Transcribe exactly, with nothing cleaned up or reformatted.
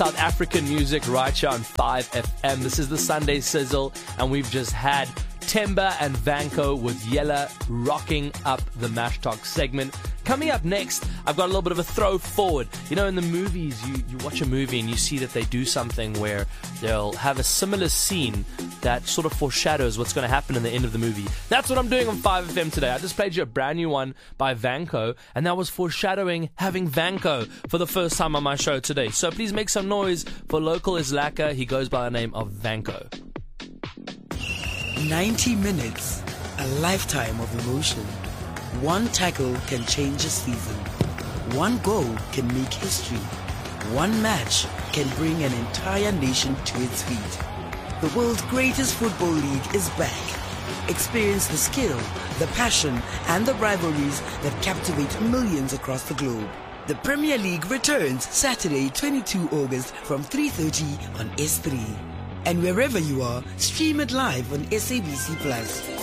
South African music right here on five F M. This is the Sunday Sizzle, and we've just had Temba and Vanco with Yella rocking up the Mash Talk segment. Coming up next, I've got a little bit of a throw forward. You know, in the movies, you, you watch a movie and you see that they do something where they'll have a similar scene that sort of foreshadows what's going to happen in the end of the movie. That's what I'm doing on five F M today. I just played you a brand new one by Vanco, and that was foreshadowing having Vanco for the first time on my show today. So please make some noise for local Islaka. He goes by the name of Vanco. ninety minutes, a lifetime of emotion. One tackle can change a season. One goal can make history. One match can bring an entire nation to its feet. The world's greatest football league is back. Experience the skill, the passion, and the rivalries that captivate millions across the globe. The Premier League returns Saturday, twenty-second of August from three thirty on S three. And wherever you are, stream it live on S A B C Plus.